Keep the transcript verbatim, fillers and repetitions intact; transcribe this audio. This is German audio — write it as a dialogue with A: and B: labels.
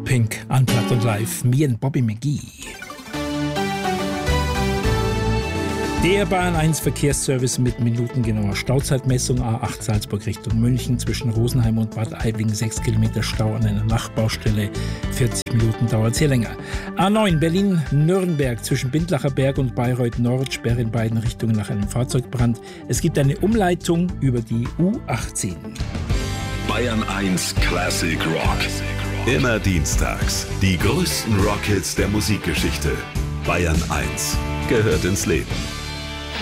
A: Pink, Unplugged und Live, me and Bobby McGee. Der Bayern eins Verkehrsservice mit minutengenauer Stauzeitmessung A acht Salzburg Richtung München zwischen Rosenheim und Bad Aibling, sechs Kilometer Stau an einer Nachbaustelle, vierzig Minuten dauert es hier länger. A neun Berlin-Nürnberg zwischen Bindlacher Berg und Bayreuth Nord, Sperre in beiden Richtungen nach einem Fahrzeugbrand. Es gibt eine Umleitung über die U achtzehn.
B: Bayern eins Classic Rock. Immer dienstags die größten Rockhits der Musikgeschichte. Bayern eins gehört ins Leben.